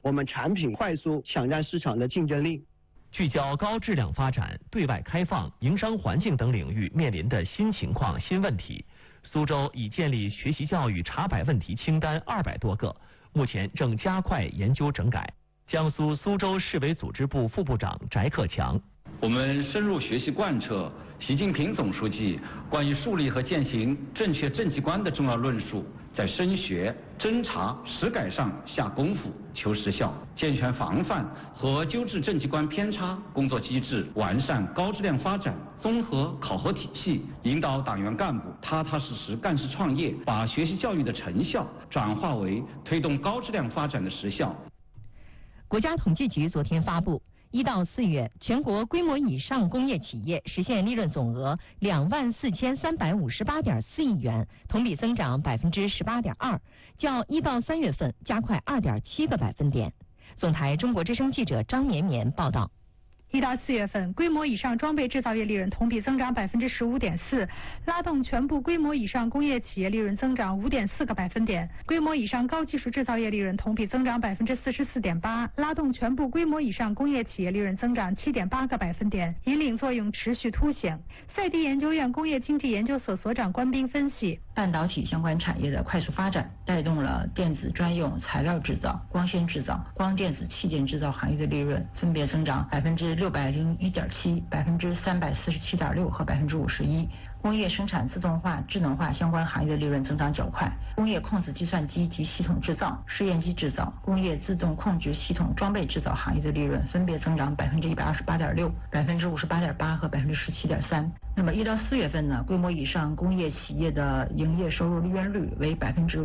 我们产品快速抢占市场的竞争力。 聚焦高质量发展、对外开放、营商环境等领域面临的新情况、新问题，苏州已建立学习教育查摆问题清单200多个，目前正加快研究整改。江苏苏州市委组织部副部长翟克强。 我们深入学习贯彻习近平总书记关于树立和践行正确政绩观的重要论述，在深学、侦查、实改上下功夫求实效，健全防范和纠治政绩观偏差工作机制，完善高质量发展综合考核体系，引导党员干部踏踏实实干事创业，把学习教育的成效转化为推动高质量发展的实效。 国家统计局昨天发布，1到4月，全国规模以上工业企业实现利润总额24358.4亿元，同比增长18.2%，较1到3月份加快2.7个百分点。总台中国之声记者张绵绵报道。 1到4月份，规模以上装备制造业利润同比增长15.4%，拉动全部规模以上工业企业利润增长5.4个百分点。规模以上高技术制造业利润同比增长44.8%，拉动全部规模以上工业企业利润增长7.8个百分点，引领作用持续凸显。赛迪研究院工业经济研究所所长关斌分析， 半导体相关产业的快速发展，带动了电子专用材料制造、光纤制造、光电子器件制造行业的利润分别增长601.7%、347.6%和51%。工业生产自动化、智能化相关行业的利润增长较快。工业控制计算机及系统制造、试验机制造、工业自动控制系统装备制造行业的利润分别增长128.6%、58.8%和17.3%。那么1到4月份呢，规模以上工业企业的营业收入利润率为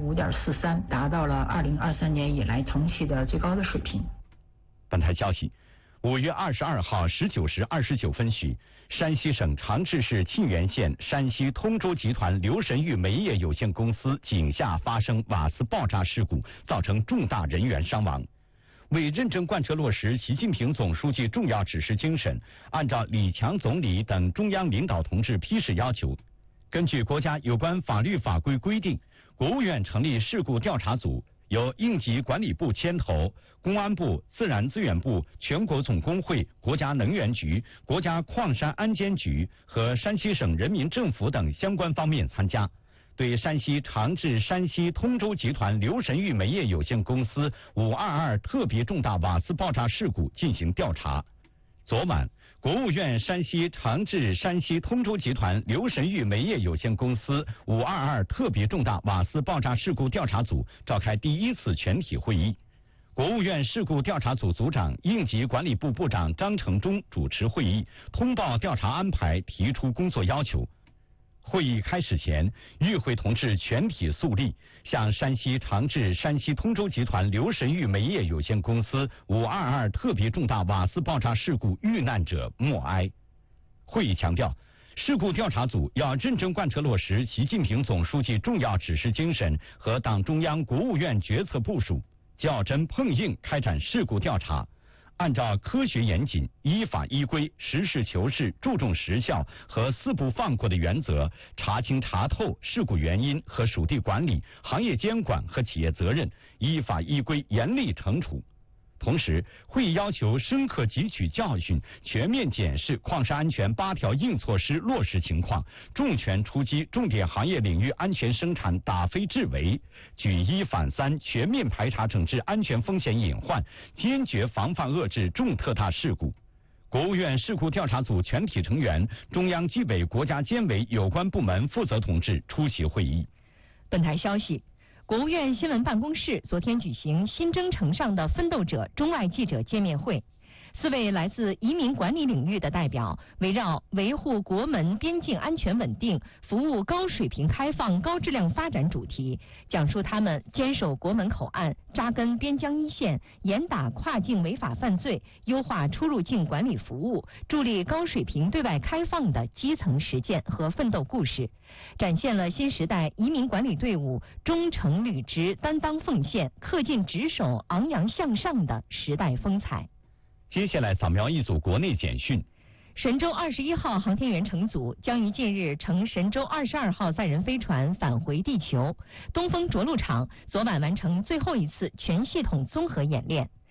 5.43%，达到了2023年以来同期的最高的水平。 本台消息，5月22号19时29分许，山西省长治市沁源县山西通州集团刘神玉煤业有限公司井下发生瓦斯爆炸事故，造成重大人员伤亡。为认真贯彻落实习近平总书记重要指示精神，按照李强总理等中央领导同志批示要求，根据国家有关法律法规规定，国务院成立事故调查组，由应急管理部牵头，公安部、自然资源部、全国总工会、国家能源局、国家矿山安监局和山西省人民政府等相关方面参加，对山西长治山西通州集团刘神玉煤业有限公司522特别重大瓦斯爆炸事故进行调查。昨晚，国务院山西长治山西通州集团刘神玉煤业有限公司522特别重大瓦斯爆炸事故调查组召开第1次全体会议。国务院事故调查组组长、应急管理部部长张成忠主持会议，通报调查安排，提出工作要求。会议开始前，与会同志全体肃立，向山西长治山西通州集团刘神玉煤业有限公司522特别重大瓦斯爆炸事故遇难者默哀。会议强调，事故调查组要认真贯彻落实习近平总书记重要指示精神和党中央、国务院决策部署，较真碰硬开展事故调查，按照科学严谨、依法依规、实事求是、注重实效和四不放过的原则，查清查透事故原因和属地管理、行业监管和企业责任，依法依规严厉惩处。同时，会议要求深刻汲取教训，全面检视矿山安全8条硬措施落实情况，重拳出击重点行业领域安全生产打非治围，举一反三，全面排查整治安全风险隐患，坚决防范遏制重特大事故。国务院事故调查组全体成员、中央纪委国家监委有关部门负责同志出席会议。 本台消息，国务院新闻办公室昨天举行新征程上的奋斗者中外记者见面会。4位来自移民管理领域的代表，围绕维护国门边境安全稳定、服务高水平开放、高质量发展主题，讲述他们坚守国门口岸、扎根边疆一线、严打跨境违法犯罪、优化出入境管理服务、助力高水平对外开放的基层实践和奋斗故事，展现了新时代移民管理队伍忠诚履职、担当奉献、恪尽职守、昂扬向上的时代风采。 接下来扫描一组国内简讯。 神舟21号航天员乘组将于近日乘神舟22号载人飞船返回地球。东风着陆场昨晚完成最后一次全系统综合演练。